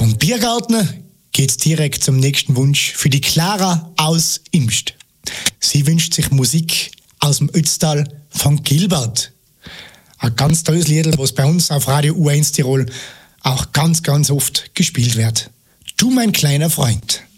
Vom Biergarten geht's direkt zum nächsten Wunsch für die Clara aus Imst. Sie wünscht sich Musik aus dem Ötztal von Gilbert. Ein ganz tolles Lied, was bei uns auf Radio U1 Tirol auch ganz, ganz oft gespielt wird. Du, mein kleiner Freund.